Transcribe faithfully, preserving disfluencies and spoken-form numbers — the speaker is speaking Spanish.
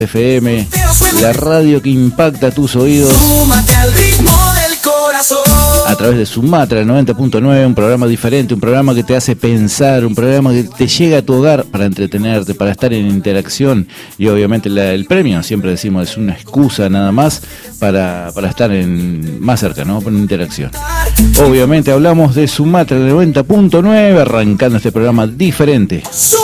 F M, la radio que impacta tus oídos a través de Sumatra noventa punto nueve, un programa diferente, un programa que te hace pensar, un programa que te llega a tu hogar para entretenerte, para estar en interacción, y obviamente la, el premio, siempre decimos, es una excusa nada más para, para estar en, más cerca, ¿no? En interacción. Obviamente hablamos de Sumatra noventa punto nueve, arrancando este programa diferente.